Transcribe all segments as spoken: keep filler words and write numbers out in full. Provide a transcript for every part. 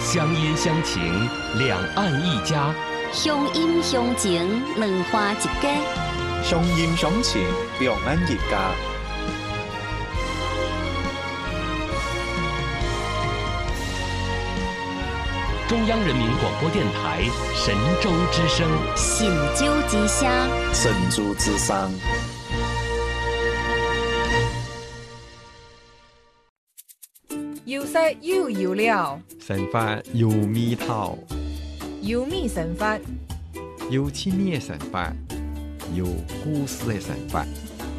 乡音乡情，两岸一家； 乡音乡情，两花一家； 乡音乡情，两岸一家。 中央人民广播电台神州之声， 神州之声， 神州之声。 要色要要料， 神法有味道， 有味神法， 有趣味的神法，有故事的神法。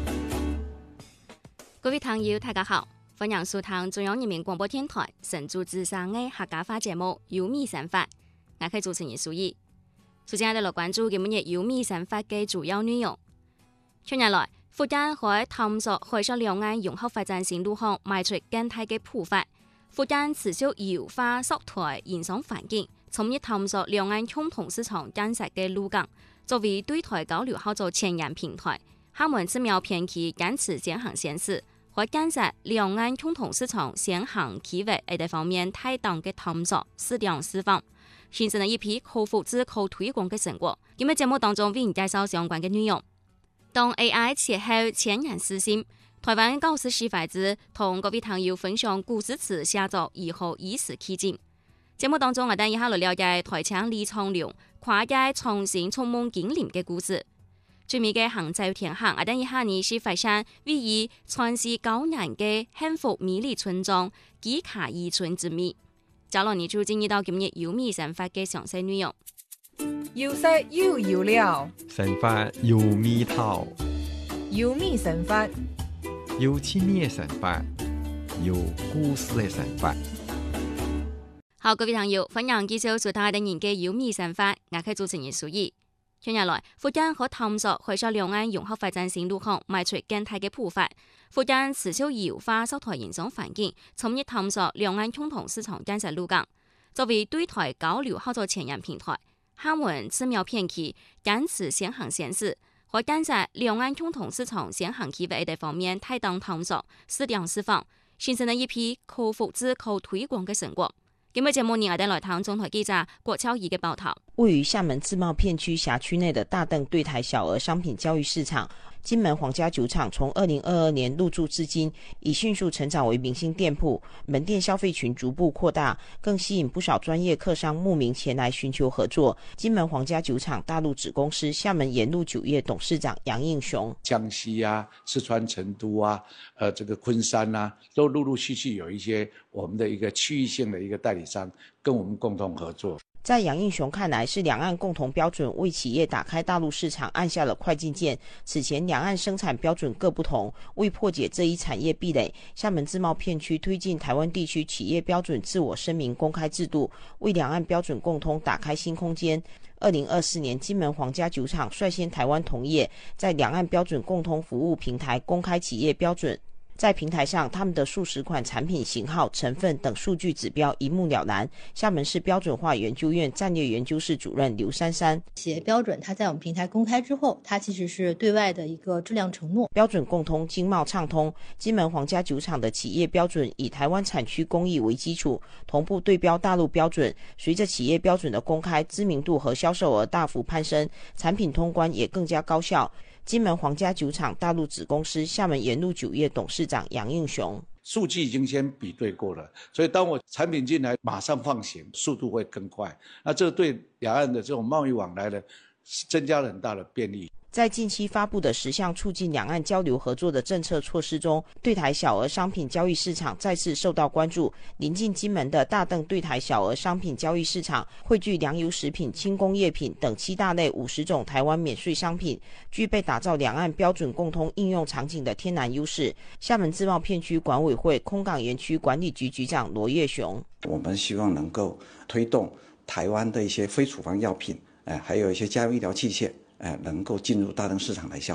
各位朋友，大家好，歡迎收聽中央人民廣播電台神州之聲嘅客家話節目《有味神法》，我係主持人蘇怡。首先，我哋來關注今日《有味神法》嘅主要內容。近日來，福建喺探索海峽兩岸融合發展新路向，邁出更大嘅步伐。福建持續優化涉台營商環境，從而探索兩岸共同市場建設嘅路徑。作為對台交流合作前沿平台，他們自苗片期堅持先行先試，喺建設兩岸共同市場先行企劃呢方面大膽嘅探索試量釋放，形成了一批可複製可推廣嘅成果。今日節目當中為你介紹相關嘅內容。當 A I 前後前沿實現，台灣教師師範子同各位朋友分享故事詞寫作如何以時俱進。節目當中我哋一下來了解台腔李蒼龍跨界重新充滿經驗嘅故事。最美嘅杭州天下，我哋一下呢是發現位於傳世高難嘅幸福美麗村莊基卡伊村之美。接落嚟就進入到今日有味神法嘅詳細內容。 要色要要料， 神法有味道， 有味神法， 有趣味的神法，有故事的神法。 好，各位朋友，歡迎繼續收睇我哋嘅有味神法，我係主持人蘇怡。近日來，福建可探索海峽兩岸融合發展新路向，邁出更大嘅步伐。福建持續優化涉台營商環境，從而探索兩岸共同市場建設路徑。作為對台交流合作前沿平台，他們自苗片期堅持先行先試，喺建設兩岸共同市場先行企劃呢方面大膽探索試量釋放，形成了一批可複製可推廣嘅成果。今日節目呢，我哋來談中台記者郭超儀嘅報道。 位於廈門自貿片區轄區內的大鄧對台小額商品交易市場，金門皇家酒廠從二零二二年入駐至今，已迅速成長為明星店鋪，門店消費群逐步擴大，更吸引不少專業客商慕名前來尋求合作。金門皇家酒廠大陸子公司廈門沿路酒業董事長楊應雄： 江西啊、四川成都啊、呃這個昆山啊，都陸陸續續有一些我們的一個區域性的一個代理商跟我們共同合作。 在楊應雄看來，是兩岸共同標準為企業打開大陸市場按下了快進鍵。此前兩岸生產標準各不同，為破解這一產業壁壘，廈門自貿片區推進台灣地區企業標準自我聲明公開制度，為兩岸標準共通打開新空間。二零二四年，金門皇家酒廠率先台灣同業在兩岸標準共通服務平台公開企業標準。在平台上，他們的數十款產品型號、成分等數據指標一目了然。廈門市標準化研究院戰略研究室主任劉珊珊： 企業標準它在我們平台公開之後，它其實是對外的一個質量承諾。 標準共通，經貿暢通。金門皇家酒廠的企業標準以台灣產區工藝為基礎，同步對標大陸標準。隨着企業標準的公開，知名度和銷售額大幅攀升，產品通關也更加高效。金門皇家酒廠大陸子公司廈門沿路酒業董事長楊應雄： 數據已經先比對過了，所以當我產品進來馬上放行，速度會更快。那這對兩岸的這種貿易往來呢，增加了很大的便利。 在近期發布的十項促進兩岸交流合作的政策措施中，對台小額商品交易市場再次受到關注。臨近金門的大鄧對台小額商品交易市場匯聚糧油食品、輕工業品等七大類五十種台灣免稅商品，具備打造兩岸標準共通應用場景的天然優勢。廈門自貿片區管委會空港園區管理局局長羅月雄： 我們希望能夠推動台灣的一些非處方藥品，誒，還有一些家用醫療器械，誒，能夠進入大陸市場來銷售。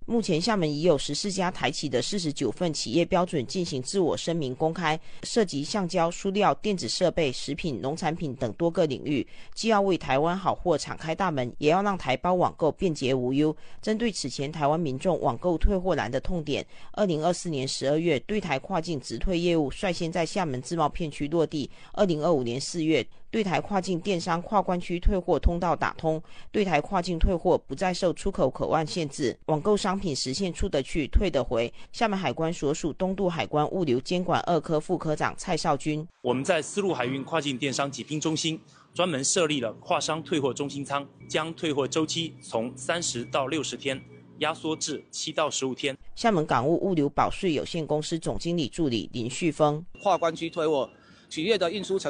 目前厦门已有十四家台企的四十九份企业标准进行自我声明公开，涉及橡胶、塑料、电子设备、食品、农产品等多个领域，既要为台湾好货敞开大门，也要让台胞网购便捷无忧。针对此前台湾民众网购退货难的痛点，二零二四年十二月对台跨境直退业务率先在厦门自贸片区落地，二零二五年四月对台跨境电商跨关区退货通道打通，对台跨境退货不再受出口口岸限制，网购商品实现出得去退得回。厦门海关所属东渡海关物流监管二科副科长蔡少军， 我们在丝路海运跨境电商集拼中心专门设立了跨商退货中心仓，将退货周期从三十到六十天压缩至七到十五天。 厦门港务物流保税有限公司总经理助理林旭峰， 跨关区退货企业的运输成